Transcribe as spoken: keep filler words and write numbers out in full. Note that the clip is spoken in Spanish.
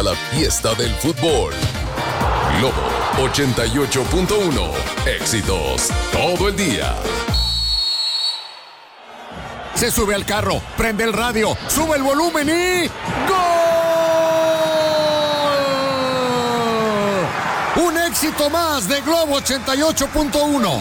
a la fiesta del fútbol. Globo ochenta y ocho punto uno. Éxitos todo el día. Se sube al carro, prende el radio, sube el volumen y... ¡gol! Un éxito más de Globo ochenta y ocho punto uno.